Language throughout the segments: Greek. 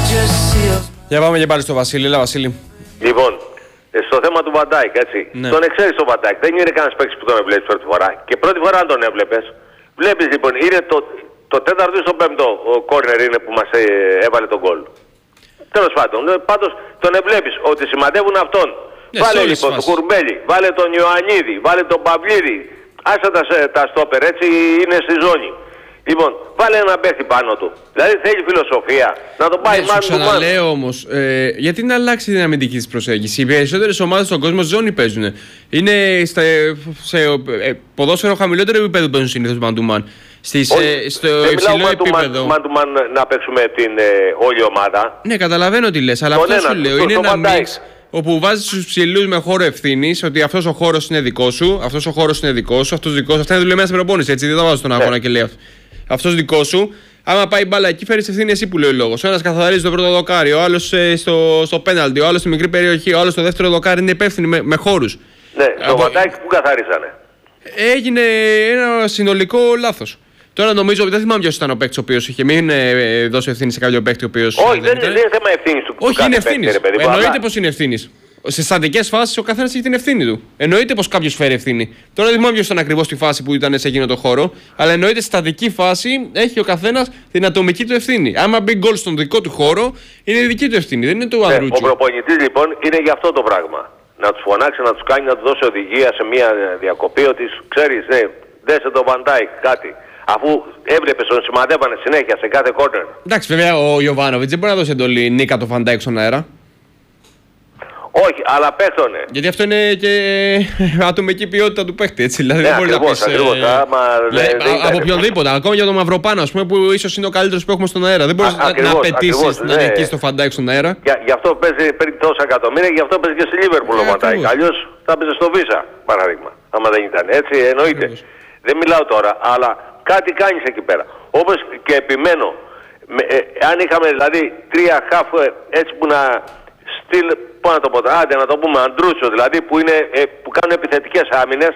Για πάμε και πάλι στο Βασίλη. Έλα, Βασίλη. Λοιπόν, στο θέμα του Βαντάικ, έτσι. Ναι. Τον ξέρεις τον Βαντάικ. Δεν είναι κανένας παίκτης που τον έβλεπες πρώτη φορά. Και πρώτη φορά αν τον έβλεπες, βλέπεις λοιπόν, είναι το τέταρτο ή στο πέμπτο κόρνερ είναι που μας έβαλε τον γκολ. Τέλος πάντων, πάντως τον εβλέπεις ότι σημαντεύουν αυτόν. Βάλε λοιπόν τον Κουρμπέλη, βάλε τον Ιωαννίδη, βάλε τον Παυλίδη. Άσε τα στόπερ, έτσι είναι στη ζώνη. Λοιπόν, βάλε ένα παίχτη πάνω του. Δηλαδή θέλει φιλοσοφία. Να το πάει μάλλον. Ξαναλέω όμως, γιατί να αλλάξει την αμυντική της προσέγγιση. Οι περισσότερες ομάδες στον κόσμο ζώνη παίζουν. Είναι σε ποδόσφαιρο χαμηλότερο επίπεδο παίζουν συνήθως man-to-man. Στο υψηλό επίπεδο. Man-to-man να παίξουμε την όλη ομάδα. Ναι, καταλαβαίνω τι λες, αλλά αυτό σου λέω. Είναι ένα μίξ όπου βάζεις τους ψηλούς με χώρο ευθύνης, ότι αυτός ο χώρος είναι δικό σου, αυτός ο χώρος είναι δικό σου, αυτός δικό σου. Αυτά είναι δουλεμένα στην προπόνηση, έτσι. Δεν τα βάζω στον αγώνα και λέει αυτός δικό σου. Άμα πάει μπάλα εκεί, φέρεις ευθύνη εσύ που λέει ο λόγος. Ο ένας καθαρίζει το πρώτο δοκάρι, ο άλλος στο πέναλτι, ο άλλος στη μικρή περιοχή, ο άλλος στο δεύτερο δοκάρι. Είναι υπεύθυνοι με χώρους. Ναι, το Βαντάικ που καθαρίσανε. Έγινε ένα συνολικό λάθος. Τώρα νομίζω ότι δεν θυμάμαι ποιος ήταν ο παίκτης ο οποίος είχε. Μην δώσει ευθύνη σε κάποιο παίκτη ο οποίος. Όχι, δεν είναι θέμα ευθύνης του. Όχι, είναι ευθύνης. Εννοείται πως είναι ευθύνης. Σε στατικές φάσεις ο καθένας έχει την ευθύνη του. Εννοείται πως κάποιος φέρει ευθύνη. Τώρα δεν θυμάμαι ποιος ήταν ακριβώς στη φάση που ήταν σε εκείνο το χώρο. Αλλά εννοείται στη στατική φάση έχει ο καθένας την ατομική του ευθύνη. Άμα μπει γκολ στον δικό του χώρο, είναι η δική του ευθύνη, δεν είναι του ανδρούτσου. Ο προπονητής λοιπόν είναι για αυτό το πράγμα. Να τους φωνάξει, να τους κάνει, να τους δώσει οδηγία σε μια διακοπή ότι ξέρεις, δέσε το Βαντάικ κάτι. Αφού έβλεπες τον σημαδεύανε συνέχεια σε κάθε κόρνερ. Εντάξει, βέβαια ο Γιοβάνοβιτς δεν μπορεί να δώσει εντολή νίκα το Βαντάικ στον αέρα. Όχι, αλλά παίχτονε. Γιατί αυτό είναι και ατομική ποιότητα του παίχτη, έτσι. Δηλαδή ναι, δεν μπορεί να πεις. Από οποιονδήποτε. Ακόμα για τον Μαυροπάνο, ας πούμε, που ίσως είναι ο καλύτερος που έχουμε στον αέρα. Δεν μπορείς να απαιτήσεις να νικήσεις το Βαντάικ στον αέρα. Γι' αυτό παίρνει τόσα εκατομμύρια, γι' αυτό παίζει και στη Λίβερπουλ ο Βαντάικ. Αλλιώς θα παίζει στο Βίσα, παράδειγμα. Άμα δεν ήταν έτσι, εννοείται. Δεν μιλάω τώρα, αλλά κάτι κάνεις εκεί πέρα. Όπως και επιμένω, αν είχαμε δηλαδή τρία χαφ έτσι που να στυλ, πώς να το πω, άντε να το πούμε αντρούτσο, δηλαδή που κάνουν επιθετικές άμυνες,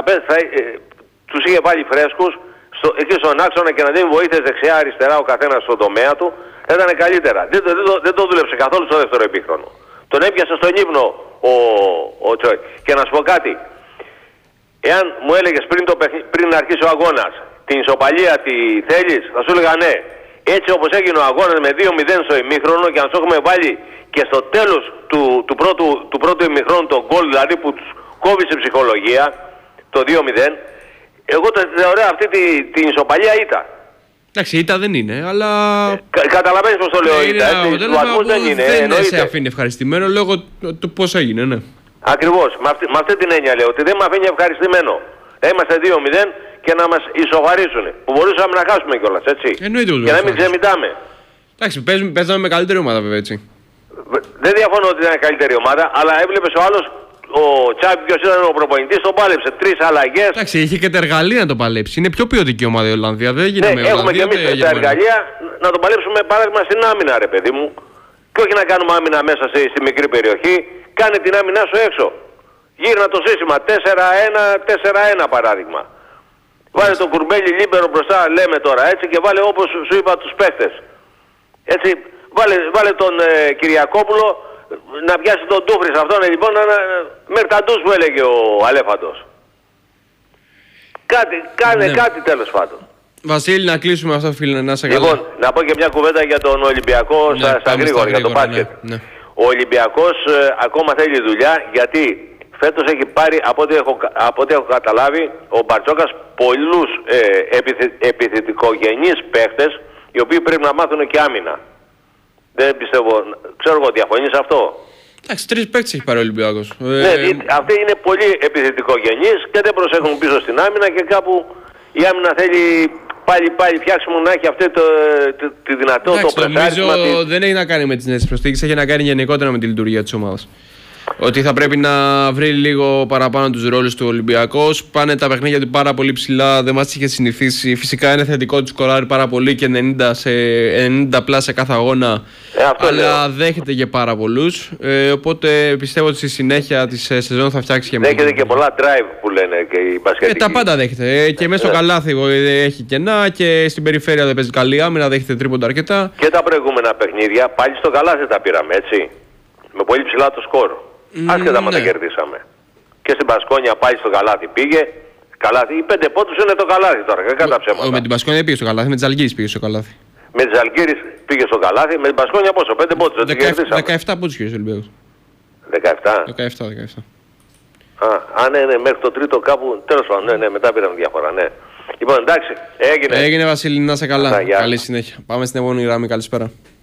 τους είχε βάλει φρέσκους εκεί στον άξονα και να δίνει βοήθειες δεξιά-αριστερά ο καθένας στον τομέα του, θα ήταν καλύτερα. Δεν το δούλεψε καθόλου στο δεύτερο επίχρονο. Τον έπιασε στον ύμνο ο Τσόι. Και να σου πω κάτι, εάν μου έλεγες πριν αρχίσει ο αγώνας την ισοπαλία τη θέλεις, θα σου έλεγα ναι. Έτσι όπως έγινε ο αγώνας με 2-0 στο ημίχρονο και αν σου έχουμε βάλει και στο τέλος του πρώτου ημιχρόνου τον γκολ, δηλαδή που τους κόβησε ψυχολογία, το 2-0, εγώ το θεωρώ αυτή την ισοπαλία ήττα. Εντάξει, ήττα δεν είναι, αλλά... Καταλαβαίνεις πως το λέω ήττα, του βαθμούς δεν είναι. Δεν σε αφήνει ευχαριστημένο λόγω του πώς έγινε, ναι. Ακριβώς, με αυτή την έννοια λέω, ότι δεν με αφήνει ευχαριστημένο. Είμαστε 2-0 και να μας ισοφαρίσουν. Που μπορούσαμε να χάσουμε κιόλας, έτσι. Εννοείται και να μην ξεμητάμε. Εντάξει, παίζαμε με καλύτερη ομάδα βέβαια, έτσι. Δεν διαφωνώ ότι ήταν καλύτερη ομάδα, αλλά έβλεπες ο άλλος, ο Τσάπη, ποιος ήταν ο προπονητής, τον πάλεψε. 3 αλλαγές. Εντάξει, είχε και τα εργαλεία να το παλέψει. Είναι πιο ποιοτική ομάδα η Ολλανδία. Δεν γίνεται με έχουμε και εμείς τα εργαλεία να το παλέψουμε παράδειγμα στην άμυνα, ρε παιδί μου. Και όχι να κάνουμε άμυνα μέσα στη μικρή περιοχή. Κάνε την άμυνά σου έξω. Γύρνα το σύστημα 4-1-4-1 παράδειγμα. Βάλε τον Κουρμπέλη λίμπερο μπροστά, λέμε τώρα έτσι, και βάλε όπως σου είπα τους παίχτες. Έτσι, βάλε τον Κυριακόπουλο να πιάσει τον Τούφρι σε αυτόν, λοιπόν, Μερταντούς που έλεγε ο Αλέφαντος. Κάνε κάτι τέλος πάντων. Βασίλη, να κλείσουμε αυτό, φίλε, να σε καλά. Λοιπόν, να πω και μια κουβέντα για τον Ολυμπιακό στα γρήγορα, για τον μπάσκετ. Ναι. Ο Ολυμπιακός ακόμα θέλει δουλειά, γιατί φέτος έχει πάρει, από ό,τι έχω καταλάβει, ο Μπαρτζόκας πολλούς επιθετικογενείς παίχτες, οι οποίοι πρέπει να μάθουν και άμυνα. Δεν πιστεύω, ξέρω εγώ, διαφωνείς αυτό. Εντάξει, 3 παίκτες έχει πάρει ο Ολυμπιακός. Ναι, αυτοί είναι πολύ επιθετικογενείς και δεν προσέχουν πίσω στην άμυνα και κάπου η άμυνα θέλει πάλι φτιάξιμο να έχει αυτή τη δυνατότητα. Εντάξει, νομίζω δεν έχει να κάνει με τις νέες προσθήκες, έχει να κάνει γενικότερα με τη λειτουργία της ομάδας. Ότι θα πρέπει να βρει λίγο παραπάνω τους ρόλους του Ολυμπιακός. Πάνε τα παιχνίδια του πάρα πολύ ψηλά, δεν μας είχε συνηθίσει. Φυσικά είναι θετικό του σκοράρει πάρα πολύ και 90 πλάς σε κάθε αγώνα. Αλλά δέχεται και πάρα πολλούς. Οπότε πιστεύω ότι στη συνέχεια της σεζόν θα φτιάξει και δέχεται και πολλά drive που λένε και οι μπασκετικοί. Τα πάντα δέχεται. Και μέσα στο καλάθι έχει κενά και στην περιφέρεια δεν παίζει καλή άμυνα, δέχεται τρίποντα αρκετά. Και τα προηγούμενα παιχνίδια πάλι στο καλάθι τα πήραμε, έτσι. Με πολύ ψηλά το σκορ. Άσχετα μα τα κερδίσαμε. Και στην Μπασκόνια πάλι στο καλάθι πήγε. Καλάθι, οι 5 πόντους είναι το καλάθι τώρα, κατά ψέματα. Με την Μπασκόνια πήγε στο καλάθι, με τις Ζαλγκίρις πήγε στο καλάθι. Με τις Ζαλγκίρις πήγε στο καλάθι, με την Μπασκόνια πόσο, 5 πόντους, δεν κερδίσαμε. 17 πόντους κύριε Ολυμπιακός. 17. Ναι, μέχρι το τρίτο κάπου, τέλος πάντων, ναι, μετά πήραμε διαφορά, ναι. Λοιπόν, εντάξει, έγινε Βασίλη, να είσαι καλά. Καλή συνέχεια. Πάμε στην επόμενη γραμμή, καλησπέρα.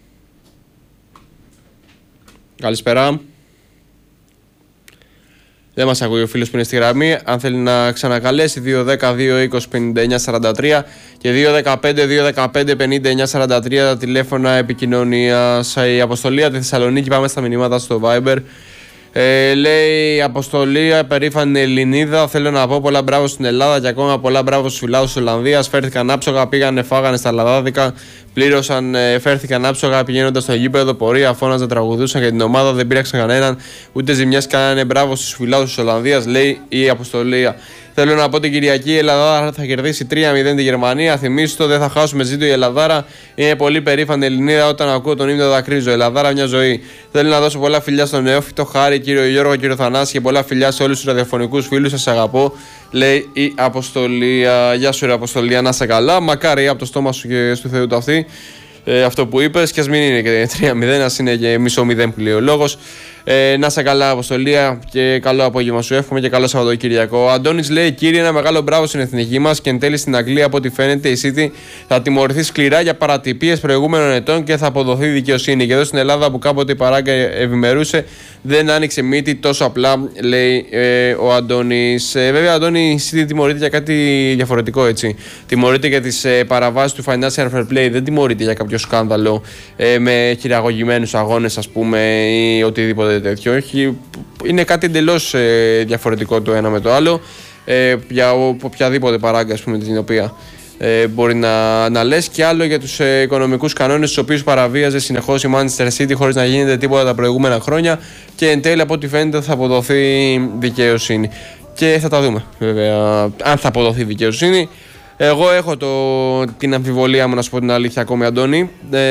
Καλησπέρα. Δεν μας ακούει ο φίλος που είναι στη γραμμή. Αν θέλει να ξανακαλέσει 210-220-5943 και 215-215-5943 τα τηλέφωνα επικοινωνίας. Η Αποστολή από τη Θεσσαλονίκη, πάμε στα μηνύματα στο Viber. Λέει Αποστολή, περήφανη Ελληνίδα. Θέλω να πω πολλά μπράβο στην Ελλάδα και ακόμα πολλά μπράβο στους φιλάδους της Ολλανδίας. Φέρθηκαν άψογα, πήγανε, φάγανε στα λαδάδικα. Πλήρωσαν, φέρθηκαν άψογα πηγαίνοντας στο γήπεδο. Πορεία, φώναζαν, τραγουδούσαν για την ομάδα. Δεν πήραξαν κανέναν. Ούτε ζημιές κάνανε. Μπράβο στους φιλάδους της Ολλανδίας, λέει η Αποστολή. Θέλω να πω την Κυριακή η Ελλάδα θα κερδίσει 3-0 τη Γερμανία. Θυμίστε, δεν θα χάσουμε, ζήτω η Ελλαδάρα. Είναι πολύ περήφανη Ελληνίδα. Όταν ακούω τον ύμνο δακρύζω. Ελλαδάρα μια ζωή. Θέλω να δώσω πολλά φιλιά στον Νεόφυτο Χάρη, κύριο Γιώργο, κύριο Θανάση και πολλά φιλιά σε όλους τους ραδιοφωνικούς φίλους. Σας αγαπώ, λέει η Αποστολία. Γεια σου, ρε Αποστολία, να είσαι καλά. Μακάρι από το στόμα σου και στο Θεού το αυτή. Αυτό που είπες, και ας μην είναι και 3-0, ας είναι και μισό 0 που λέει ο λόγος. Να είσαι καλά, Αποστολία, και καλό απόγευμα σου εύχομαι και καλό Σαββατοκύριακο. Ο Αντώνης λέει: Κύριε, ένα μεγάλο μπράβο στην εθνική μας και εν τέλει στην Αγγλία. Από ό,τι φαίνεται, η City θα τιμωρηθεί σκληρά για παρατυπίες προηγούμενων ετών και θα αποδοθεί δικαιοσύνη. Και εδώ στην Ελλάδα, που κάποτε η παράγκα ευημερούσε, δεν άνοιξε μύτη τόσο απλά, λέει ο Αντώνης. Βέβαια, Αντώνη, η City τιμωρείται για κάτι διαφορετικό, έτσι. Τιμωρείται για τις παραβάσεις του Financial Fair Play, δεν τιμωρείται για κάποιο σκάνδαλο με χειραγωγημένους αγώνες, ας πούμε, ή οτιδήποτε τέτοιο. Είναι κάτι εντελώς διαφορετικό το ένα με το άλλο, για οποιαδήποτε παράγκα, ας πούμε, την οποία μπορεί να λες, και άλλο για τους οικονομικούς κανόνες τους οποίους παραβίαζε συνεχώς η Manchester City χωρίς να γίνεται τίποτα τα προηγούμενα χρόνια, και εν τέλει από ό,τι φαίνεται θα αποδοθεί δικαιοσύνη και θα τα δούμε βέβαια αν θα αποδοθεί δικαιοσύνη. Εγώ έχω την αμφιβολία μου, να σου πω την αλήθεια, ακόμη, Αντώνη.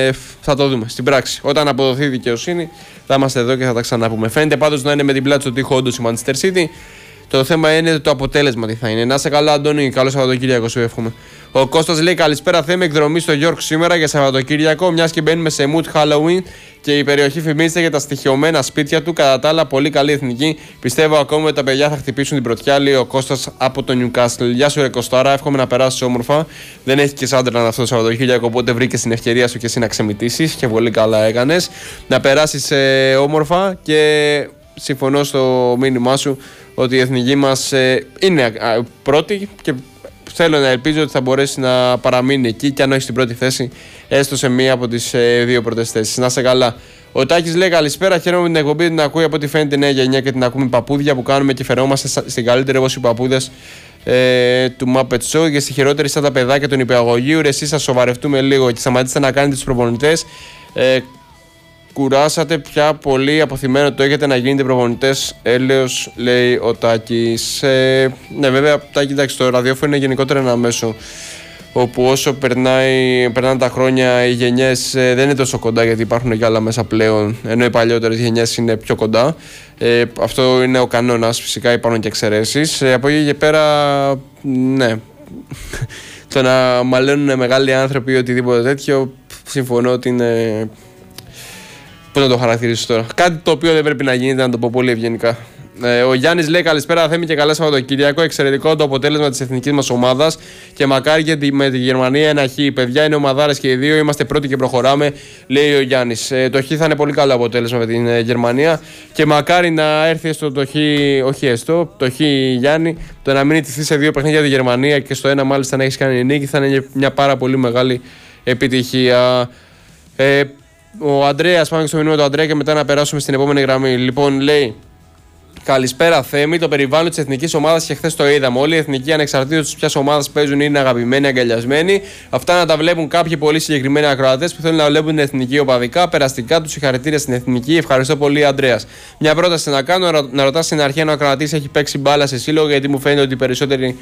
Θα το δούμε στην πράξη. Όταν αποδοθεί δικαιοσύνη, θα είμαστε εδώ και θα τα ξαναπούμε. Φαίνεται πάντως να είναι με την πλάτη του τοίχου όντως η Manchester City. Το θέμα είναι το αποτέλεσμα τι θα είναι. Να είσαι καλά, Αντώνη. Καλό Σαββατοκύριακο σου εύχομαι. Ο Κώστας λέει: Καλησπέρα, θέμε εκδρομή στο York σήμερα για Σαββατοκύριακο. Μιας και μπαίνουμε σε mood Halloween και η περιοχή φημίζεται για τα στοιχειωμένα σπίτια του. Κατά τα άλλα, πολύ καλή εθνική. Πιστεύω ακόμη ότι τα παιδιά θα χτυπήσουν την πρωτιά, λέει ο Κώστας από το Newcastle. Γεια σου, ρε Κωστάρα. Εύχομαι να περάσει όμορφα. Δεν έχει και Sunderland αυτό το Σαββατοκύριακο, οπότε βρήκε την ευκαιρία σου και εσύ να ξεμητήσει και πολύ καλά έκανε. Να περάσει όμορφα και συμφωνώ στο μήνυμά σου ότι η εθνική μας είναι πρώτη και θέλω να ελπίζω ότι θα μπορέσει να παραμείνει εκεί, και αν όχι στην πρώτη θέση, έστω σε μία από τις δύο πρώτες θέσεις. Να είσαι καλά. Ο Τάκης λέει: Καλησπέρα, χαίρομαι με την εκπομπή, την ακούει από ό,τι φαίνεται νέα γενιά και την ακούμε παππούδια που κάνουμε και φερόμαστε στην καλύτερη όπως οι παππούδες του Muppet Show, και στη χειρότερη σαν τα παιδάκια των υπηαγωγείου. Εσείς θα σοβαρευτούμε λίγο και σταματήστε να κάνετε τους προπονητές. Κουράσατε πια πολύ, αποθυμένο το έχετε να γίνετε προπονητές, έλεος, λέει ο Τάκης. Ναι, βέβαια, Τάκη, εντάξει, το ραδιόφωνο είναι γενικότερα ένα μέσο όπου όσο περνάνε τα χρόνια οι γενιές δεν είναι τόσο κοντά, γιατί υπάρχουν και άλλα μέσα πλέον, ενώ οι παλιότερες γενιές είναι πιο κοντά. Αυτό είναι ο κανόνας, φυσικά υπάρχουν και εξαιρέσεις. Από εκεί και πέρα, ναι, το να μαλαίνουν μεγάλοι άνθρωποι ή οτιδήποτε τέτοιο, συμφωνώ ότι είναι... Πώς να το χαρακτηρίσω τώρα. Κάτι το οποίο δεν πρέπει να γίνεται, να το πω πολύ ευγενικά. Ο Γιάννης λέει: Καλησπέρα, Θέμη, και καλά Σαββατοκύριακο. Εξαιρετικό το αποτέλεσμα της εθνικής μας ομάδας και μακάρι και με τη Γερμανία ένα χ. Παιδιά, είναι ομαδάρες και οι δύο. Είμαστε πρώτοι και προχωράμε, λέει ο Γιάννης. Το χ θα είναι πολύ καλό αποτέλεσμα με την Γερμανία και μακάρι να έρθει έστω το χ. Όχι έστω, το χ, Γιάννη, το να μην ιτηθεί σε δύο παιχνίδια τη Γερμανία και στο ένα μάλιστα να έχει κάνει νίκη, θα είναι μια πάρα πολύ μεγάλη επιτυχία. Ο Ανδρέας, πάμε στο μήνυμα του Ανδρέα και μετά να περάσουμε στην επόμενη γραμμή. Λοιπόν, λέει: Καλησπέρα Θέμη. Το περιβάλλον της εθνικής ομάδας και χθες το είδαμε. Όλοι οι εθνικοί ανεξαρτήτως ποιας ομάδας παίζουν είναι αγαπημένοι, αγκαλιασμένοι. Αυτά να τα βλέπουν κάποιοι πολύ συγκεκριμένοι ακροατές που θέλουν να βλέπουν την εθνική οπαδικά. Περαστικά τους συγχαρητήρια στην εθνική. Ευχαριστώ πολύ, Ανδρέας. Μια πρόταση να κάνω, να ρωτάς στην αρχή αν ο ακροατής έχει παίξει μπάλα σε σύλλογο, γιατί μου φαίνεται ότι οι περισσότεροι.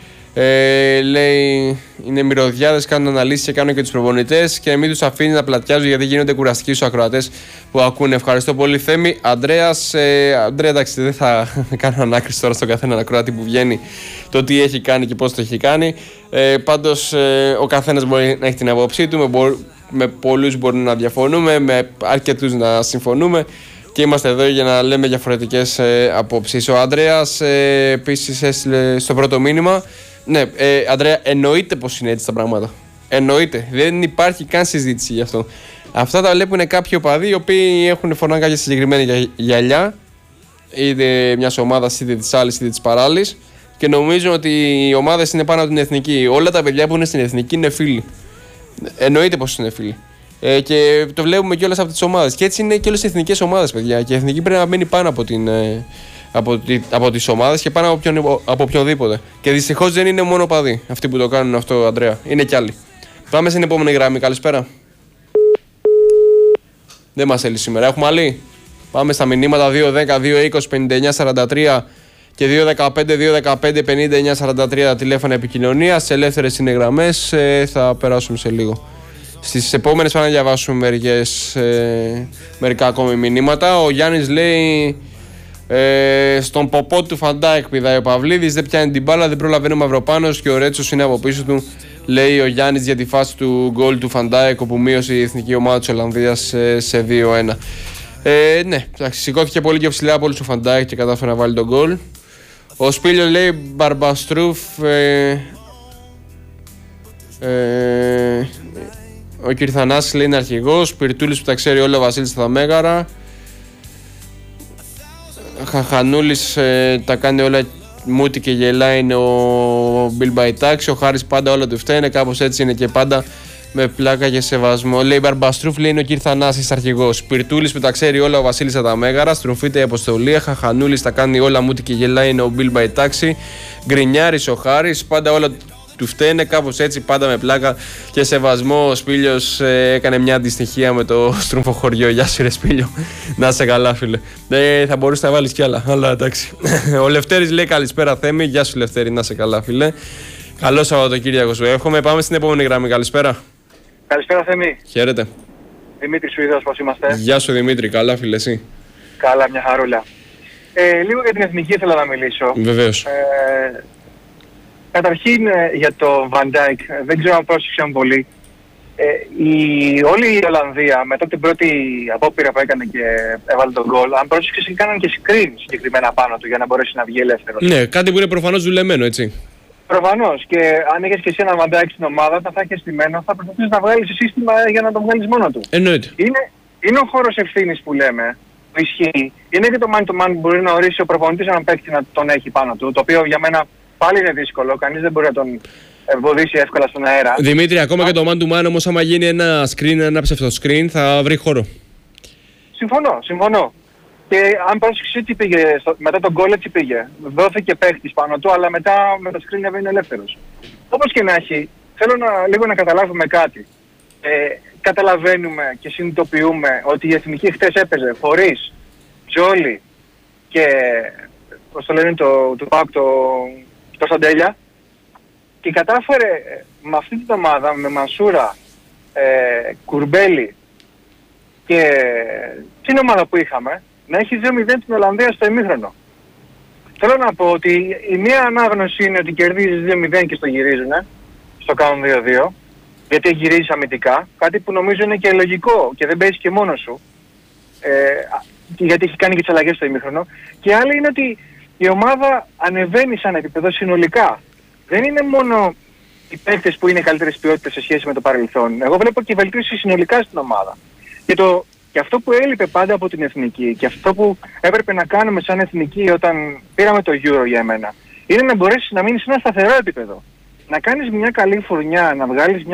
Λέει είναι μυρωδιάδες, κάνουν αναλύσεις και κάνουν και τους προπονητές και μην τους αφήνει να πλατιάζουν γιατί γίνονται κουραστικοί στους ακροατές που ακούνε. Ευχαριστώ πολύ, Θέμη. Αντρέας, Αντρέα, εντάξει, δεν θα κάνω ανάκριση τώρα στον καθένα ακροατή που βγαίνει το τι έχει κάνει και πώς το έχει κάνει. Πάντως ο καθένας μπορεί να έχει την απόψή του, με πολλούς μπορούμε να διαφωνούμε, με αρκετούς να συμφωνούμε. Και είμαστε εδώ για να λέμε διαφορετικές απόψεις. Ο Ανδρέας επίσης έστειλε στο πρώτο μήνυμα. Ναι, Ανδρέα, εννοείται πως είναι έτσι τα πράγματα. Εννοείται. Δεν υπάρχει καν συζήτηση γι' αυτό. Αυτά τα βλέπουν κάποιοι οπαδοί οι οποίοι έχουν φορνά κάποια συγκεκριμένη γυαλιά, είτε μια ομάδα είτε τη άλλη είτε τη παράλληλη, και νομίζουν ότι οι ομάδες είναι πάνω από την εθνική. Όλα τα παιδιά που είναι στην εθνική είναι φίλοι. Εννοείται πως είναι φίλοι. Και το βλέπουμε κιόλας από τις ομάδες. Και έτσι είναι και όλες οι εθνικές ομάδες, παιδιά. Και η εθνική πρέπει να μείνει πάνω από τις ομάδες και πάνω από οποιονδήποτε. Και δυστυχώς δεν είναι μόνο παδί αυτοί που το κάνουν αυτό, Ανδρέα. Είναι κι άλλοι. Πάμε στην επόμενη γραμμή. Καλησπέρα. Δεν μας έλειψε σήμερα. Έχουμε άλλη. Πάμε στα μηνύματα 2-10, 2-20, 59-43 και 2-15-2-15-59-43 τηλέφωνα επικοινωνίας. Ελεύθερες είναι γραμμές. Θα περάσουμε σε λίγο. Στις επόμενες θα να διαβάσουμε μερικά ακόμη μηνύματα. Ο Γιάννης λέει στον ποπό του Φαντάικ πηδάει ο Παυλίδης, δεν πιάνει την μπάλα, δεν προλαβαίνει ο Μαυροπάνος και ο Ρέτσος είναι από πίσω του, λέει ο Γιάννης για τη φάση του γκολ του Φαντάικ όπου μείωσε η εθνική ομάδα της Ολλανδίας σε 2-1. Ναι, σηκώθηκε πολύ και ψηλά από όλους ο Φαντάικ και κατάφερε να βάλει τον γκολ. Ο Σπίλιος λέει Μπαρμπαστρούφ. Ο Κυρθανάσης λέει είναι αρχηγός. Πυρτούλης που τα ξέρει όλα, ο Βασίλης στα Μέγαρα. Χαχανούλης τα κάνει όλα μούτι και γελάει, είναι ο Μπιλ Μπαϊτάξη. Ο Χάρης πάντα όλα του φταίνε, κάπως έτσι είναι και πάντα με πλάκα και σεβασμό. Λέει Μπαρμπαστρούφ, λέει είναι ο Κυρθανάσης αρχηγός. Πυρτούλης που τα ξέρει όλα, ο Βασίλης στα τα Μέγαρα. Στροφείται η αποστολή. Χαχανούλης τα κάνει όλα μούτι και γελάει, είναι ο Μπιλ Μπαϊτάξη. Γκρινιάρης ο Χάρης, πάντα όλα του φταίνε, κάπως έτσι, πάντα με πλάκα και σεβασμό. Ο Σπίλιος έκανε μια αντιστοιχεία με το στρούμφο χωριό. Γεια σου, ρε Σπίλιο. Να είσαι καλά, φίλε. Θα μπορούσε να βάλεις κι άλλα, αλλά εντάξει. Ο Λευτέρης λέει καλησπέρα, Θέμη. Γεια σου, Λευτέρη, να είσαι καλά, φίλε. Καλό Σαββατοκύριακο σου εύχομαι. Πάμε στην επόμενη γραμμή. Καλησπέρα. Καλησπέρα, Θέμη. Χαίρετε. Δημήτρη Σουηδός, πώς είμαστε? Γεια σου, Δημήτρη. Καλά, φίλε, εσύ? Καλά, μια χαρούλα. Λίγο για την εθνική ήθελα να μιλήσω. Βεβαίως. Καταρχήν για το Van Dijk, δεν ξέρω αν πρόσεξαν πολύ. Όλη η Ολλανδία μετά την πρώτη απόπειρα που έκανε και έβαλε τον γκολ, αν πρόσεξες, κάναν και screen συγκεκριμένα πάνω του για να μπορέσει να βγει ελεύθερος. Ναι, κάτι που είναι προφανώς δουλεμένο, έτσι. Προφανώς. Και αν είχες και εσύ έναν Van Dijk στην ομάδα, θα είχες στημένο, θα προσπαθήσεις να βγάλεις σύστημα για να τον βγάλεις μόνο του. Εννοείται. Είναι ο χώρος ευθύνης που λέμε, που ισχύει. Είναι και το man to man που μπορεί να ορίσει ο προπονητής έναν παίκτη να τον έχει πάνω του, το οποίο για μένα πάλι είναι δύσκολο, κανείς δεν μπορεί να τον εμποδίσει εύκολα στον αέρα. Δημήτρη, ακόμα και το man to man όμως, άμα γίνει ένα screen, ένα ψευτο screen, θα βρει χώρο. Συμφωνώ. Και αν πρόσεξες έτσι πήγε, μετά τον γκολ έτσι πήγε. Δόθηκε παίκτης πάνω του, αλλά μετά με το screen έβαινε ελεύθερος. Όπως και να έχει, θέλω λίγο να καταλάβουμε κάτι. Καταλαβαίνουμε και συνειδητοποιούμε ότι η εθνική χτες έπαιζε χωρίς Τζόλι και πώς το λένε του ΠΑΟΚ το Σαντέλια, και κατάφερε με αυτή την ομάδα, με Μανσούρα, Κουρμπέλη και την ομάδα που είχαμε, να έχει 2-0 την Ολλανδία στο ημίχρονο. Θέλω να πω ότι η μία ανάγνωση είναι ότι κερδίζεις 2-0 και στο γυρίζουν, στο κάνουν 2-2, γιατί γυρίζεις αμυντικά, κάτι που νομίζω είναι και λογικό και δεν παίζεις και μόνος σου, γιατί έχει κάνει και τις αλλαγές στο ημίχρονο. Και άλλη είναι ότι η ομάδα ανεβαίνει σαν επίπεδο συνολικά. Δεν είναι μόνο οι παίκτες που είναι καλύτερες ποιότητες σε σχέση με το παρελθόν. Εγώ βλέπω και βελτίωση συνολικά στην ομάδα. Και αυτό που έλειπε πάντα από την εθνική και αυτό που έπρεπε να κάνουμε σαν εθνική όταν πήραμε το Euro για εμένα, είναι να μπορέσεις να μείνεις σε ένα σταθερό επίπεδο. Να κάνεις μια καλή φουρνιά, να βγάλεις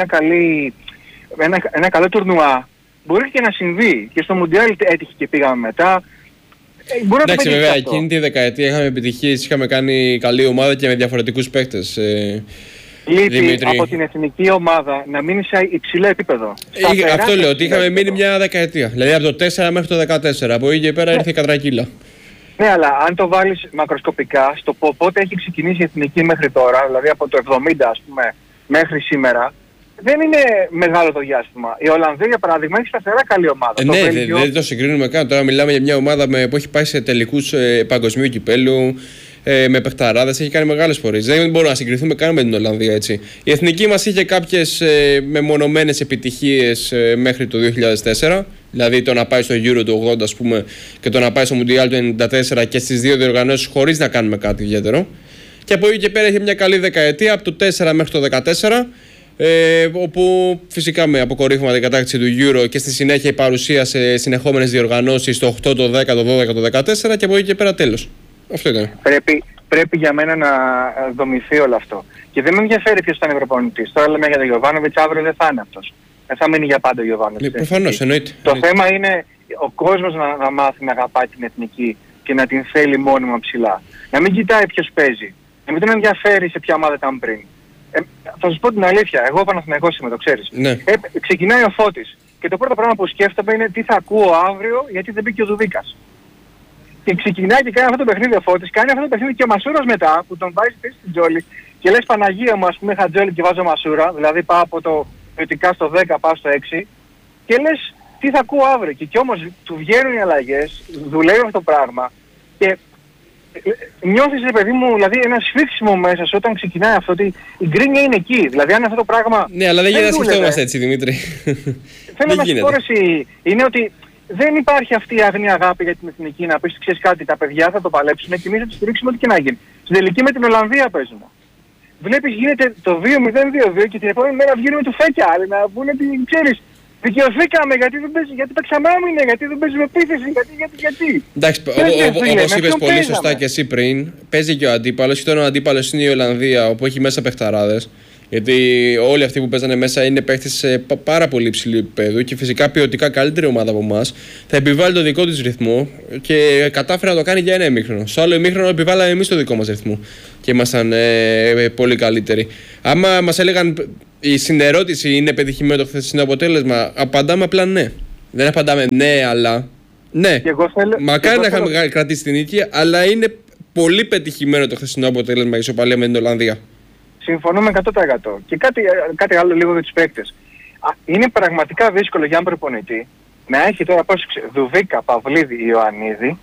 ένα καλό τουρνουά. Μπορεί και να συμβεί. Και στο Μουντιάλ έτυχε και πήγαμε μετά. Εντάξει, βέβαια, εκείνη τη δεκαετία είχαμε επιτυχίες, είχαμε κάνει καλή ομάδα και με διαφορετικούς παίκτες. Λείπει από την εθνική ομάδα να μείνει σε υψηλό επίπεδο. Αυτό λέω, ότι είχαμε μείνει μια δεκαετία. Δηλαδή από το 4 μέχρι το 14. Από εκεί και πέρα ήρθε η κατρακύλα. Ναι, αλλά αν το βάλεις μακροσκοπικά στο πότε έχει ξεκινήσει η εθνική μέχρι τώρα, δηλαδή από το 70 ας πούμε μέχρι σήμερα, δεν είναι μεγάλο το διάστημα. Η Ολλανδία, για παράδειγμα, έχει σταθερά καλή ομάδα. Ναι, δεν το συγκρίνουμε καν. Τώρα μιλάμε για μια ομάδα που έχει πάει σε τελικούς παγκοσμίου κυπέλου, με παιχταράδες, έχει κάνει μεγάλες πορείες. Δεν μπορούμε να συγκριθούμε καν με την Ολλανδία, έτσι. Η εθνική μας είχε κάποιες μεμονωμένες επιτυχίες μέχρι το 2004. Δηλαδή το να πάει στο Euro του 80, ας πούμε, και το να πάει στο Mundial του 94 και στις δύο διοργανώσεις χωρίς να κάνουμε κάτι ιδιαίτερο. Και από εκεί και πέρα είχε μια καλή δεκαετία, από το 4 μέχρι το 14. Όπου φυσικά με αποκορύφωμα την κατάκτηση του Euro και στη συνέχεια η παρουσία σε συνεχόμενες διοργανώσεις το 8, το 10, το 12, το 14 και από εκεί και πέρα τέλος. Αυτό ήταν. Πρέπει για μένα να δομηθεί όλο αυτό. Και δεν με ενδιαφέρει ποιος ήταν προπονητής. Τώρα λέμε για τον Γιοβάνοβιτς, αύριο δεν θα είναι αυτός. Δεν θα μείνει για πάντα ο Γιοβάνοβιτς. Προφανώς, εννοείται. Το θέμα είναι ο κόσμος να μάθει να αγαπάει την εθνική και να την θέλει μόνιμα ψηλά. Να μην κοιτάει ποιος παίζει. Να μην τον ενδιαφέρει σε ποια ομάδα ήταν πριν. Θα σας πω την αλήθεια, εγώ Παναθηναϊκός είμαι, το ξέρεις. Ναι. Ξεκινάει ο Φώτης και το πρώτο πράγμα που σκέφτομαι είναι τι θα ακούω αύριο γιατί δεν μπήκε ο Δουδίκας. Και ξεκινάει και κάνει αυτό το παιχνίδι ο Φώτης, κάνει αυτό το παιχνίδι και ο Μασούρας μετά που τον βάζει πίσω στην Τζόλη και λες Παναγία μου, ας πούμε είχα Τζόλη και βάζω Μασούρα, δηλαδή πάω από το ποιοτικά στο 10 πάω στο 6 και λες τι θα ακούω αύριο και όμως του βγαίνουν οι αλλαγές, δουλεύει αυτό το πράγμα και νιώθεις ρε παιδί μου, δηλαδή ένα σφίξιμο μέσα σου όταν ξεκινάει αυτό ότι η γκρίνια είναι εκεί, δηλαδή αν αυτό το πράγμα... Ναι, αλλά δεν γίνεται να σκεφτόμαστε έτσι, Δημήτρη. Θέλω να συμφόρεση είναι ότι δεν υπάρχει αυτή η αγνή αγάπη για την εθνική να πεις ξέρεις κάτι, τα παιδιά θα το παλέψουμε και εμείς θα τους στηρίξουμε ό,τι και να γίνει. Στην τελική με την Ολλανδία παίζουμε. Βλέπεις γίνεται το 2-0-2-2 και την επόμενη μέρα βγαίνουμε του φέκια άλλοι να πούνε ότι ξέρεις δικαιωθήκαμε γιατί παίξαμε άμυνα, γιατί δεν παίζουμε επίθεση, γιατί. Εντάξει, όπως είπες πολύ σωστά και εσύ πριν, παίζει και ο αντίπαλος και τώρα ο αντίπαλος είναι η Ολλανδία όπου έχει μέσα παιχταράδες. Γιατί όλοι αυτοί που παίζανε μέσα είναι παίχτες σε πάρα πολύ υψηλού επίπεδου και φυσικά ποιοτικά καλύτερη ομάδα από εμάς. Θα επιβάλλει το δικό της ρυθμό και κατάφερε να το κάνει για ένα ημίχρονο. Στο άλλο ημίχρονο επιβάλαμε εμείς το δικό μας ρυθμό και ήμασταν πολύ καλύτεροι. Άμα μας έλεγαν η συνερώτηση είναι πετυχημένο το χθεσινό αποτέλεσμα, απαντάμε απλά ναι. Δεν απαντάμε ναι, αλλά. Ναι. Μακάρι να είχαμε κρατήσει την νίκη, αλλά είναι πολύ πετυχημένο το χθεσινό αποτέλεσμα η ισοπαλία με την Ολλανδία. Συμφωνούμε 100%. Και κάτι άλλο λίγο για τους παίκτες. Είναι πραγματικά δύσκολο για έναν προπονητή να έχει τώρα Δουβίκα, Παυλίδη, Ιωαννίδη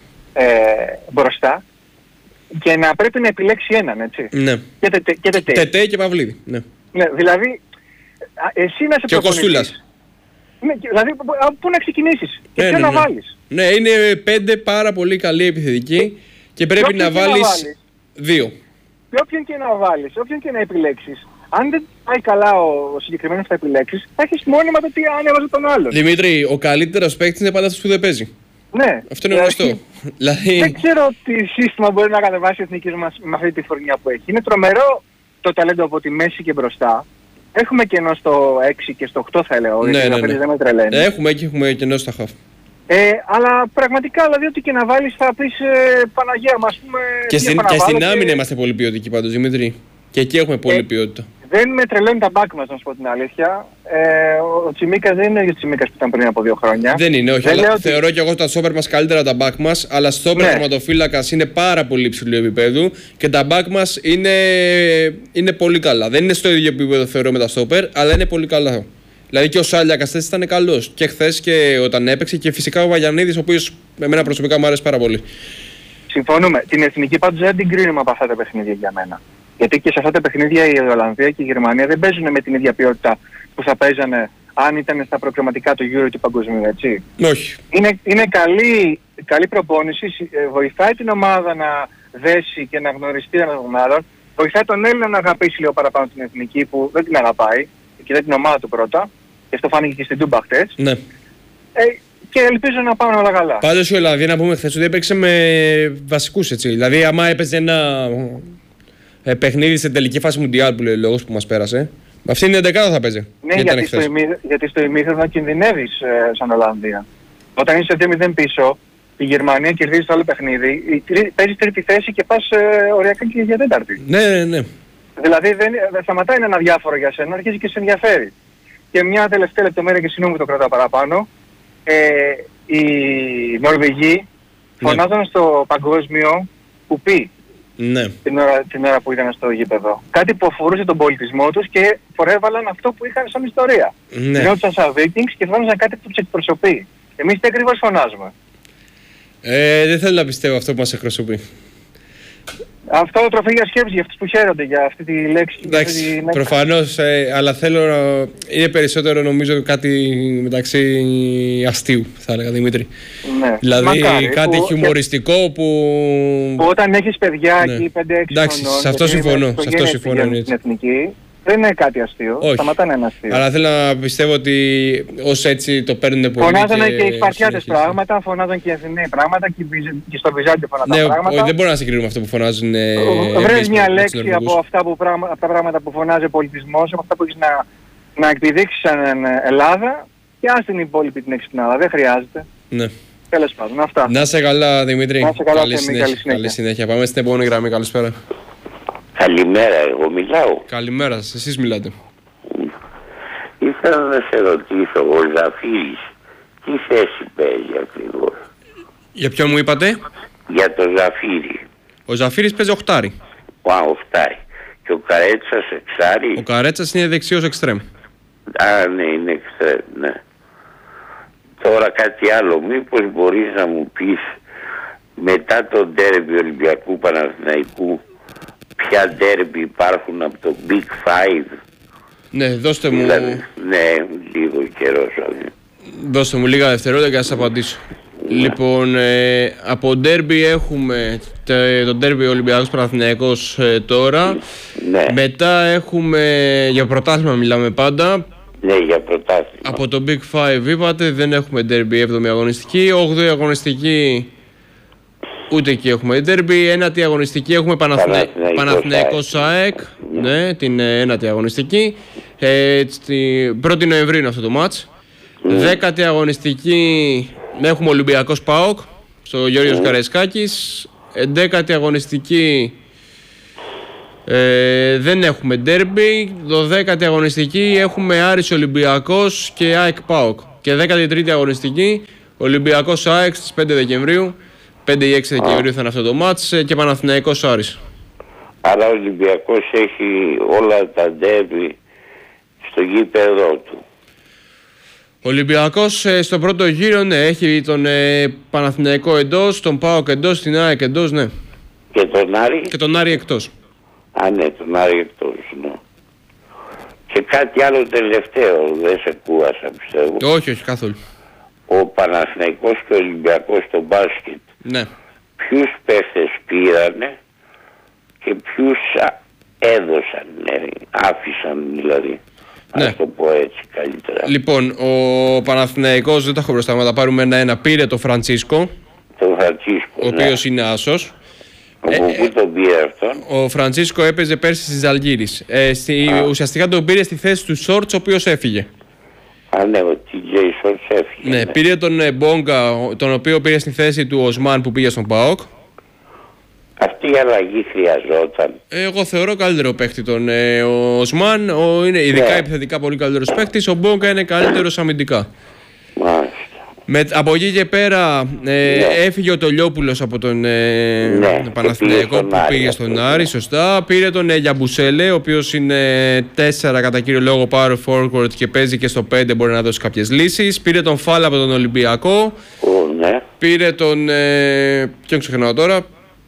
μπροστά και να πρέπει να επιλέξει έναν, έτσι. Ναι. Και Τετέ και Παυλίδη. Ναι. Ναι, δηλαδή εσύ να σε και ο Κοστούλας. Ναι, δηλαδή πού να ξεκινήσεις και ποιο να βάλεις. Ναι, είναι 5 πάρα πολύ καλοί επιθετικοί και πρέπει να βάλεις 2. Και όποιον και να βάλεις, όποιον και να επιλέξεις, αν δεν πάει καλά ο συγκεκριμένος θα επιλέξεις, θα έχεις μόνιμα το τι αν έβαζε τον άλλον. Δημήτρη, ο καλύτερος παίκτης είναι πάντα αυτός που δεν παίζει. Ναι. Αυτό είναι γνωστό. Δεν ξέρω τι σύστημα μπορεί να κατεβάσει η εθνική μας με αυτή τη φορνιά που έχει. Είναι τρομερό το ταλέντο από τη μέση και μπροστά. Έχουμε κενό στο 6 και στο 8 θα έλεγα. Ναι. Δεν με τρελαίνει. Έχουμε κενό στα χαφ. Αλλά πραγματικά δηλαδή ό,τι και να βάλεις θα πεις Παναγία μας πούμε... Και στην άμυνα είμαστε πολύ ποιοτικοί πάντως, Δημήτρη. Και εκεί έχουμε πολύ ποιότητα. Δεν με τρελαίνει τα μπακ μας, να σου πω την αλήθεια. Ο Τσιμίκας δεν είναι ο Τσιμίκας που ήταν πριν από 2 χρόνια. Δεν είναι, όχι. Αλλά θεωρώ και εγώ τα στόπερ μας καλύτερα τα μπακ μας. Αλλά στόπερ τερματοφύλακας είναι πάρα πολύ υψηλού επίπεδου. Και τα μπακ μας είναι πολύ καλά. Δεν είναι στο ίδιο επίπεδο θεωρώ με τα στόπερ, αλλά είναι πολύ καλά. Δηλαδή και ο Σάλιακας ήταν καλός και χθες και όταν έπαιξε και φυσικά ο Βαγιαννίδης, ο οποίος εμένα προσωπικά μου άρεσε πάρα πολύ. Συμφωνούμε. Την εθνική πάντως δεν την κρίνουμε από αυτά τα παιχνίδια για μένα. Γιατί και σε αυτά τα παιχνίδια η Ολλανδία και η Γερμανία δεν παίζουν με την ίδια ποιότητα που θα παίζανε αν ήταν στα προκριματικά του Euro του Παγκοσμίου, έτσι. Όχι. Είναι καλή προπόνηση, βοηθάει την ομάδα να δέσει και να γνωριστεί έναν τον άλλον. Βοηθάει τον Έλληνα να αγαπήσει λίγο παραπάνω την εθνική που δεν την αγαπάει και δεν την ομάδα του πρώτα. Και αυτό φάνηκε και στην Τούμπα χτες. Ναι. Και ελπίζω να πάνε όλα καλά. Πάντως η Ολλανδία να πούμε χθες ότι έπαιξε με βασικούς, έτσι. Δηλαδή άμα έπαιζε ένα παιχνίδι σε τελική φάση Μουντιάλ που λέει ο λόγος που μας πέρασε, αυτή είναι 11 θα παίζει. Ναι, γιατί στο ημίχρονο κινδυνεύεις σαν Ολλανδία. Όταν είσαι 2-0 πίσω, η Γερμανία κερδίζει το άλλο παιχνίδι, παίζει τρίτη θέση και πας οριακά και για τέταρτη. Ναι. Δηλαδή δεν σταματάει να είναι αδιάφορο για σένα, αρχίζει και σε ενδιαφέρει. Και μια τελευταία λεπτομέρεια και συγγνώμη το κρατάω παραπάνω. Οι Νορβηγοί φωνάζαν στο παγκόσμιο πουπί την ώρα που ήταν στο γήπεδο. Κάτι που αφορούσε τον πολιτισμό τους και φορέβαλαν αυτό που είχαν σαν ιστορία. Γινόντουσαν σαν Vikings και φώναζαν κάτι που τους εκπροσωπεί. Εμείς τι ακριβώς φωνάζουμε? Δεν θέλω να πιστεύω αυτό που μας εκπροσωπεί. Αυτό τροφή για σκέψη για αυτούς που χαίρονται για αυτή τη λέξη. Εντάξει, προφανώς, αλλά θέλω να... Είναι περισσότερο νομίζω κάτι μεταξύ αστείου, θα έλεγα, Δημήτρη. Ναι. Δηλαδή μακάρι, κάτι χιουμοριστικό που... Όταν έχεις παιδιά εκεί 5-6 εντάξει, σε αυτό συμφωνώ. Στην εθνική, δεν είναι κάτι αστείο. Όχι. Σταματά να είναι αστείο. Αλλά θέλω να πιστεύω ότι ως έτσι το παίρνουν πολύ. Φωνάζανε και οι Σπαρτιάτες πράγματα, φωνάζανε και οι Αθηναίοι πράγματα και στο Βυζάντιο φωνάζανε πράγματα. Δεν μπορώ να συγκρίνουμε αυτό που φωνάζουν. Βρες μια λέξη από αυτά τα πράγματα που φωνάζει ο πολιτισμός, από αυτά που έχεις να εκπηδήξεις σαν Ελλάδα και ας την υπόλοιπη την εξυπνάδα. Δεν χρειάζεται. Ναι. Τέλος πάντων, αυτά. Να είσαι καλά, Δημήτρη. Να είσαι καλά, καλή συνέχεια. Πάμε στην επόμενη γραμμή. Καλησπέρα. Καλημέρα, εγώ μιλάω. Καλημέρα σας, εσείς μιλάτε. Ήθελα να σε ρωτήσω, ο Ζαφύρης τι θέση παίζει ακριβώς? Για ποιον μου είπατε? Για το Ζαφύρη. Ο Ζαφύρης παίζει οχτάρι. Οχτάρι. Και ο Καρέτσας εξάρι. Ο Καρέτσας είναι δεξιός εξτρέμ. Α, ναι, είναι εξτρέμ, ναι. Τώρα κάτι άλλο, μήπως μπορείς να μου πεις μετά το ντέρμπι Ολυμπιακού Παναθηναϊκού ποια ντέρμπι υπάρχουν από το Big Five? Ναι, δώστε μου... ναι, λίγο καιρό. Δώστε μου λίγα δευτερόλεπτα και να σας απαντήσω. Λοιπόν, από ντέρμπι έχουμε το ντέρμπι Ολυμπιακός Παναθηναϊκός τώρα. Ναι. Μετά έχουμε, για πρωτάθλημα μιλάμε πάντα. Ναι, για πρωτάθλημα. Από το Big Five είπατε, δεν έχουμε ντέρμπι 7η αγωνιστική. 8η αγωνιστική, ούτε εκεί έχουμε ντέρμπι. Ένατη αγωνιστική έχουμε Παναθηναϊκός ΑΕΚ. Ναι, την ένατη αγωνιστική. 1η Νοεμβρίου είναι αυτό το μάτς. 10η αγωνιστική έχουμε Ολυμπιακός ΠΑΟΚ στο Γιώργος Καραϊσκάκης. 11η αγωνιστική δεν έχουμε ντέρμπι. 12η αγωνιστική έχουμε Άρης Ολυμπιακός και ΑΕΚ ΠΑΟΚ. Και 13η αγωνιστική Ολυμπιακός ΑΕΚ στις 5 Δεκεμβρίου. 5 ή 6 Δεκεμβρίου θα είναι αυτό το μάτς και Παναθηναϊκός Άρης. Άρα ο Ολυμπιακός έχει όλα τα ντέρμπι στο γήπεδο του. Ο Ολυμπιακός στο πρώτο γύρο, ναι, έχει τον Παναθηναϊκό εντός, τον ΠΑΟΚ εντός, την ΑΕΚ εντός, ναι. Και τον Άρη? Και τον Άρη εκτός. Α, ναι, τον Άρη εκτός, ναι. Και κάτι άλλο τελευταίο, δεν σε κούασα πιστεύω. Όχι, καθόλου. Ο Παναθηναϊκός και ο Ολυμπιακός στο μπάσκετ. Ναι. Ποιους παίχτες πήρανε και ποιους έδωσαν, άφησαν δηλαδή. Ναι. Ας το πω έτσι καλύτερα. Λοιπόν, ο Παναθηναϊκός, δεν τα έχω μπροστά μου, τα πάρουμε ένα-ένα. Πήρε τον Φραντσίσκο. Τον Φραντσίσκο, ο οποίος είναι άσος. Πού τον πήρε αυτόν? Ο Φραντσίσκο έπαιζε πέρσι στις Ζαλγκίρις. Ουσιαστικά τον πήρε στη θέση του Σόρτς, ο οποίος έφυγε. Α, ναι, ο TJ Σόρτς έφυγε. Ναι, πήρε τον Μπόγκα, τον οποίο πήρε στη θέση του Οσμάν που πήγε στον ΠΑΟΚ. Αυτή η αλλαγή χρειαζόταν? Εγώ θεωρώ καλύτερο παίκτη τον Οσμάν. Είναι ειδικά επιθετικά πολύ καλύτερος παίκτης. Ο Μπόγκα είναι καλύτερος αμυντικά. Από εκεί και πέρα έφυγε ο Τολιόπουλος από τον Παναθηναϊκό που πήγε στον Άρη, σωστά. Πήρε τον Γιαμπουσέλε, ο οποίος είναι 4 κατά κύριο λόγο power forward και παίζει και στο 5, μπορεί να δώσει κάποιες λύσεις. Πήρε τον Φάλα από τον Ολυμπιακό. Πήρε τον... ποιον ξεχνάω τώρα.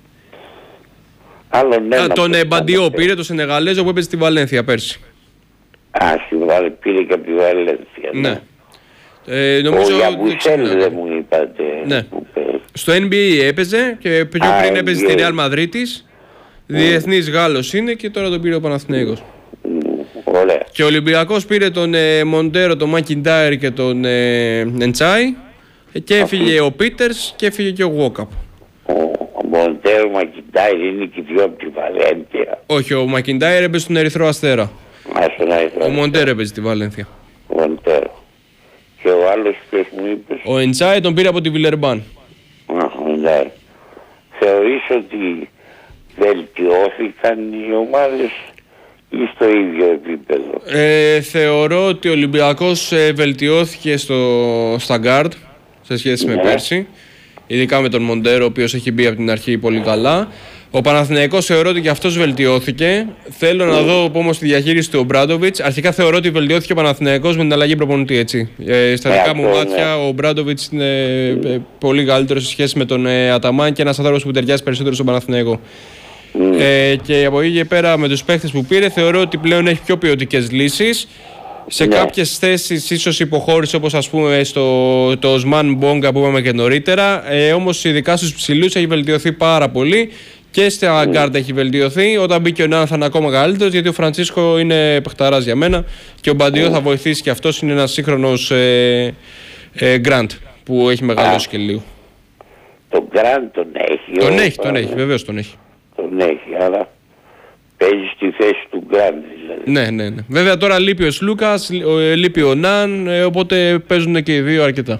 Τον Μπαντιό πήρε, τον Σενεγαλέζο που έπαιζε στη Βαλένθια πέρσι. Πήρε και από τη Βαλένθια. Ναι. Νομίζω, ο Γιαμπουσέλ δεν μου είπατε. Ναι. Στο NBA έπαιζε και πιο πριν έπαιζε στη Real Μαδρίτης. Διεθνής Γάλλος είναι και τώρα τον πήρε ο Παναθηναϊκός. Ωραία. Και ο Ολυμπιακός πήρε τον Μοντέρο, τον Μακιντάιρ και τον Εντσάι. Και έφυγε ο Πίτερς και έφυγε και ο Γουόκαπ. Ο Μοντέρο, ο Μακιντάιρ είναι και δυο από τη Βαλένθια. Όχι, ο Μακιντάιρ έπαιζε στον Ερυθρό Αστέρα. Ο Μοντέρο έπαιζε στη Βαλένθια. Και ο άλλος ποιος μου είπες? Ο Εντσάι τον πήρε από τη Βιλερμπάν. Ναι. Θεωρείς ότι βελτιώθηκαν οι ομάδες ή στο ίδιο επίπεδο? Θεωρώ ότι ο Ολυμπιακός βελτιώθηκε στα guard σε σχέση με πέρσι. Ειδικά με τον Μοντέρο, ο οποίος έχει μπει από την αρχή πολύ καλά. Ο Παναθηναϊκός θεωρώ ότι και αυτός βελτιώθηκε. Θέλω να δω όμως τη διαχείριση του Ομπράντοβιτς. Αρχικά θεωρώ ότι βελτιώθηκε ο Παναθηναϊκός με την αλλαγή προπονητή. Έτσι. Στα δικά μου μάτια, ο Ομπράντοβιτς είναι πολύ καλύτερο σε σχέση με τον Αταμάν και ένας άνθρωπος που ταιριάζει περισσότερο στον Παναθηναϊκό. Και από εκεί και πέρα με τους παίχτες που πήρε, θεωρώ ότι πλέον έχει πιο ποιοτικές λύσεις. Σε κάποιες θέσεις ίσως υποχώρησε, όπως ας πούμε το Οσμάν Μπόγκα που είπαμε και νωρίτερα. Όμως ειδικά στους ψηλούς έχει βελτιωθεί πάρα πολύ. Και στα γκάρντ έχει βελτιωθεί. Όταν μπήκε ο Νάν θα είναι ακόμα καλύτερος, γιατί ο Φραντσίσκο είναι παιχταράς για μένα. Και ο Μπαντιό θα βοηθήσει και αυτός. Είναι ένας σύγχρονος γκραντ που έχει μεγαλώσει και λίγο. Τον γκραντ τον έχει. Βεβαίως τον έχει. Τον έχει, αλλά παίζει στη θέση του γκραντ δηλαδή. Ναι. Βέβαια τώρα λείπει ο Σλούκας, λείπει ο Ναν, οπότε παίζουν και οι δύο αρκετά.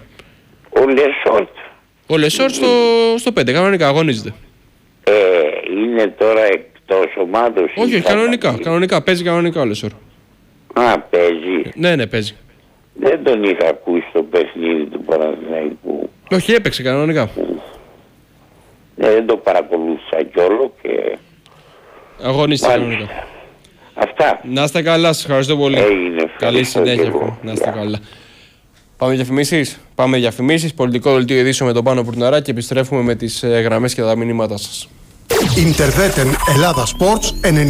Ο Λεσόρτ στο 5, κανονικά αγωνίζεται. Είναι τώρα εκτός ομάδος? Όχι, κανονικά, παίζει κανονικά ο Λεσόρ. Παίζει. Ναι, παίζει. Δεν τον είχα ακούσει στο παιχνίδι του Παναθηναϊκού. Όχι, έπαιξε κανονικά. Δεν το παρακολούθησα κιόλο και... Αγωνίστηκε κανονικά. Αυτά. Να είστε καλά, σας ευχαριστώ πολύ. Καλή συνέχεια. Να είστε καλά. Πάμε για διαφημίσεις. Πολιτικό δελτίο ειδήσεων με τον Πάνο Πουρναρά και επιστρέφουμε με τις γραμμές και τα μηνύματά σας. Ιντερβέτεν Ελλάδα Sports 94,3.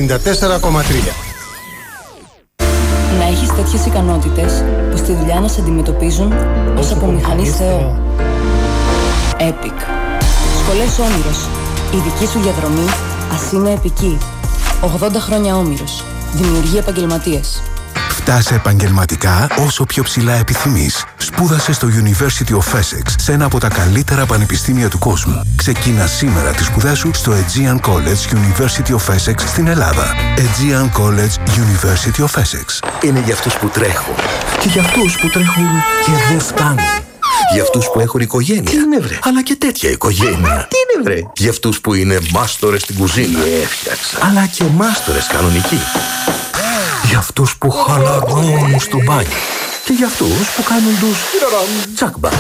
Να έχεις τέτοιες ικανότητες που στη δουλειά να σε αντιμετωπίζουν ως απομηχανής Θεό. Epic. Σχολές Όμηρος. Η δική σου διαδρομή ας είναι επική. 80 χρόνια Όμηρος. Δημιουργεί επαγγελματίες. Φτάσε επαγγελματικά όσο πιο ψηλά επιθυμείς. Σπούδασε στο University of Essex, σε ένα από τα καλύτερα πανεπιστήμια του κόσμου. Ξεκίνα σήμερα τις σπουδές σου στο Aegean College University of Essex στην Ελλάδα. Aegean College University of Essex. Είναι για αυτούς που τρέχουν και για αυτούς που τρέχουν και δεν φτάνουν. Για αυτούς που έχουν οικογένεια. Τι είναι βρε? Αλλά και τέτοια οικογένεια. Τι είναι βρε? Για αυτούς που είναι μάστορες στην κουζίνα. Έφτιαξα. Αλλά και μάστορες κανονικοί. Για αυτούς που χαλαρώνουν στο μπάνιο. Και για αυτούς που κάνουν τους τσακμπα.